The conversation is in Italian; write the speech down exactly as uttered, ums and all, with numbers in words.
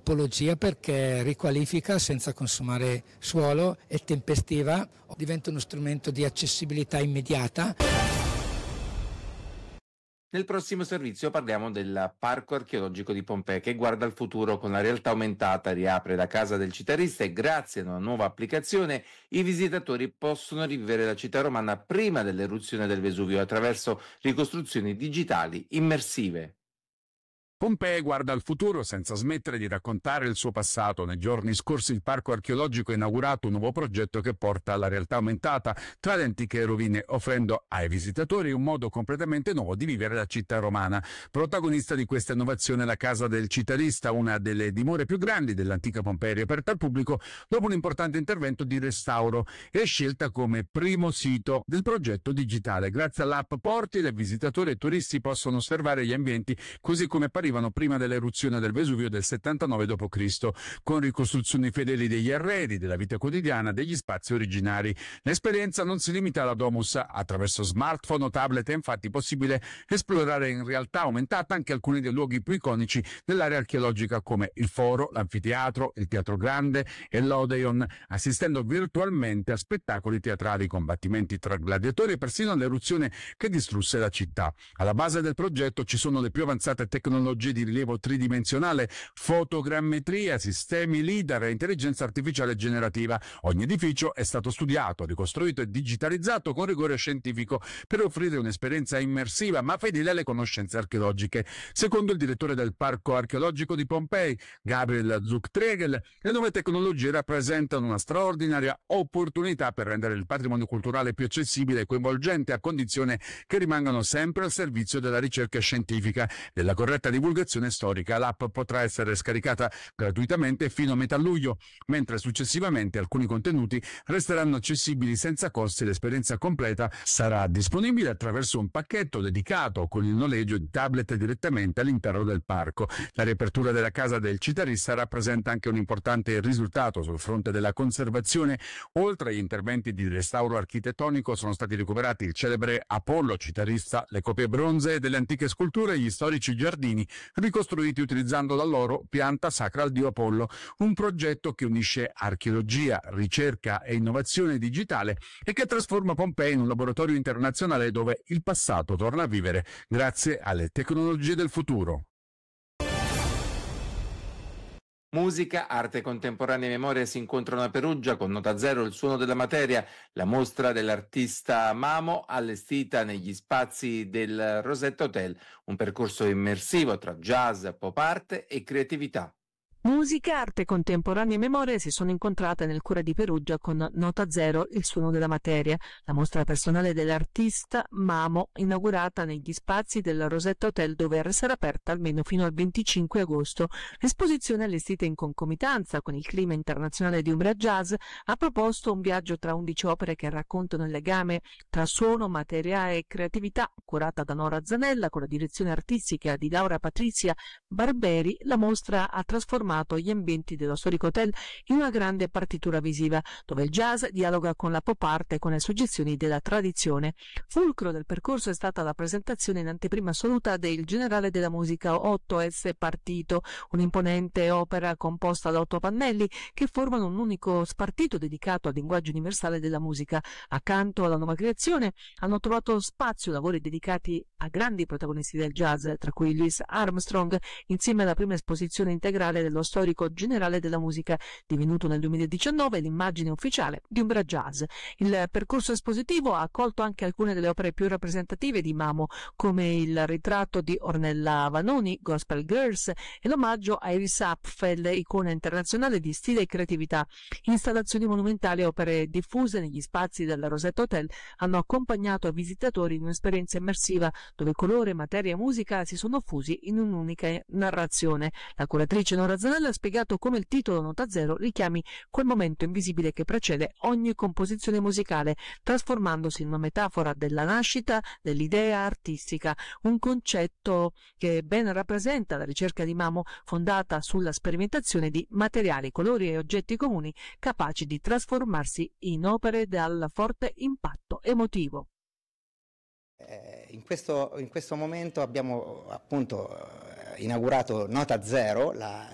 tipologia perché riqualifica senza consumare suolo, è tempestiva, diventa uno strumento di accessibilità immediata. Nel prossimo servizio parliamo del Parco Archeologico di Pompei che guarda al futuro con la realtà aumentata, riapre la casa del citarista e grazie ad una nuova applicazione i visitatori possono rivivere la città romana prima dell'eruzione del Vesuvio attraverso ricostruzioni digitali immersive. Pompei guarda al futuro senza smettere di raccontare il suo passato. Nei giorni scorsi il Parco Archeologico ha inaugurato un nuovo progetto che porta alla realtà aumentata tra le antiche rovine, offrendo ai visitatori un modo completamente nuovo di vivere la città romana. Protagonista di questa innovazione è la Casa del Citarista, una delle dimore più grandi dell'antica Pompei, riaperta al pubblico dopo un importante intervento di restauro e scelta come primo sito del progetto digitale. Grazie all'app Portile, visitatori e turisti possono osservare gli ambienti così come apparivano prima dell'eruzione del Vesuvio del settantanove dopo Cristo, con ricostruzioni fedeli degli arredi, della vita quotidiana, degli spazi originari. L'esperienza non si limita alla domus. Attraverso smartphone o tablet è infatti possibile esplorare in realtà aumentata anche alcuni dei luoghi più iconici dell'area archeologica come il Foro, l'Anfiteatro, il Teatro Grande e l'Odeon, assistendo virtualmente a spettacoli teatrali, combattimenti tra gladiatori e persino all'eruzione che distrusse la città. Alla base del progetto ci sono le più avanzate tecnologie di rilievo tridimensionale, fotogrammetria, sistemi lidar e intelligenza artificiale generativa. Ogni edificio è stato studiato, ricostruito e digitalizzato con rigore scientifico per offrire un'esperienza immersiva ma fedele alle conoscenze archeologiche. Secondo il direttore del Parco Archeologico di Pompei, Gabriel Zuchtregel, le nuove tecnologie rappresentano una straordinaria opportunità per rendere il patrimonio culturale più accessibile e coinvolgente, a condizione che rimangano sempre al servizio della ricerca scientifica, della corretta divulgazione storica. L'app potrà essere scaricata gratuitamente fino a metà luglio, mentre successivamente alcuni contenuti resteranno accessibili senza costi. L'esperienza completa sarà disponibile attraverso un pacchetto dedicato con il noleggio di tablet direttamente all'interno del parco. La riapertura della Casa del Citarista rappresenta anche un importante risultato sul fronte della conservazione. Oltre agli interventi di restauro architettonico sono stati recuperati il celebre Apollo Citarista, le copie bronzee delle antiche sculture e gli storici giardini ricostruiti utilizzando la loro pianta sacra al dio Apollo, un progetto che unisce archeologia, ricerca e innovazione digitale e che trasforma Pompei in un laboratorio internazionale dove il passato torna a vivere grazie alle tecnologie del futuro. Musica, arte contemporanea e memoria si incontrano a Perugia con Nota Zero, il suono della materia, la mostra dell'artista Mamo allestita negli spazi del Rosetta Hotel, un percorso immersivo tra jazz, pop art e creatività. Musica, arte contemporanea e memoria si sono incontrate nel cuore di Perugia con Nota Zero, il suono della materia, la mostra personale dell'artista Mamo, inaugurata negli spazi del Rosetta Hotel, dove resterà aperta almeno fino al venticinque agosto. L'esposizione, allestita in concomitanza con il clima internazionale di Umbria Jazz, ha proposto un viaggio tra undici opere che raccontano il legame tra suono, materia e creatività. Curata da Nora Zanella con la direzione artistica di Laura Patrizia Barberi, la mostra ha trasformato gli ambienti dello storico hotel in una grande partitura visiva, dove il jazz dialoga con la pop art e con le suggezioni della tradizione. Fulcro del percorso è stata la presentazione in anteprima assoluta del Generale della Musica otto S Partito, un'imponente opera composta da otto pannelli che formano un unico spartito dedicato al linguaggio universale della musica. Accanto alla nuova creazione hanno trovato spazio lavori dedicati a grandi protagonisti del jazz, tra cui Louis Armstrong, insieme alla prima esposizione integrale dello storico Generale della Musica, divenuto nel duemiladiciannove l'immagine ufficiale di Umbria Jazz. Il percorso espositivo ha accolto anche alcune delle opere più rappresentative di Mamo, come il ritratto di Ornella Vanoni, Gospel Girls, e l'omaggio a Iris Apfel, icona internazionale di stile e creatività. Installazioni monumentali e opere diffuse negli spazi del Rosetta Hotel hanno accompagnato i visitatori in un'esperienza immersiva dove colore, materia e musica si sono fusi in un'unica narrazione. La curatrice Nora Zanella ha spiegato come il titolo Nota Zero richiami quel momento invisibile che precede ogni composizione musicale, trasformandosi in una metafora della nascita dell'idea artistica, un concetto che ben rappresenta la ricerca di Mamo, fondata sulla sperimentazione di materiali, colori e oggetti comuni capaci di trasformarsi in opere dal forte impatto emotivo. Eh, in, questo, in questo momento abbiamo appunto eh, inaugurato Nota Zero, la,